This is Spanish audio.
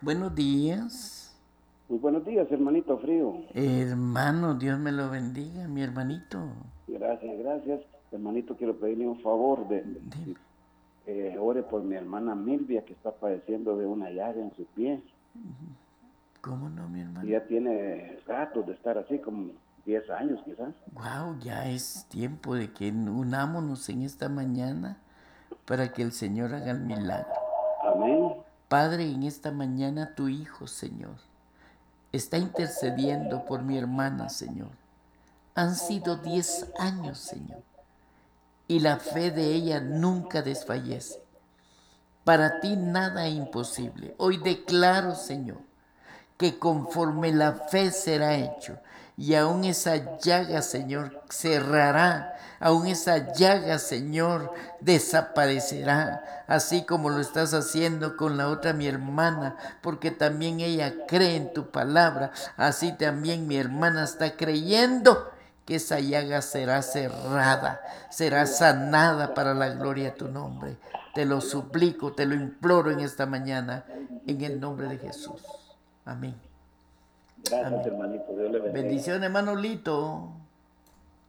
Buenos días. Muy buenos días, hermanito Frío. Hermano, Dios me lo bendiga, mi hermanito. Gracias, gracias. Hermanito, quiero pedirle un favor Dime, ore por mi hermana Milvia, que está padeciendo de una llaga en su pie. ¿cómo no, mi Y hermano? ya tiene ratos de estar así, como 10 años quizás. Wow, ya es tiempo de que unámonos en esta mañana para que el Señor haga el milagro. Amén. Padre, en esta mañana tu Hijo, Señor, está intercediendo por mi hermana, Señor. Han sido 10 años, Señor, y la fe de ella nunca desfallece. Para ti nada es imposible. Hoy declaro, Señor, que conforme la fe será hecho, y aún esa llaga, Señor, cerrará, aún esa llaga, Señor, desaparecerá, así como lo estás haciendo con la otra mi hermana, porque también ella cree en tu palabra, así también mi hermana está creyendo que esa llaga será cerrada, será sanada para la gloria de tu nombre. Te lo suplico, te lo imploro en esta mañana, en el nombre de Jesús. Amén. Gracias, Amén. hermanito. Dios le bendiga. Bendición, hermano Lito.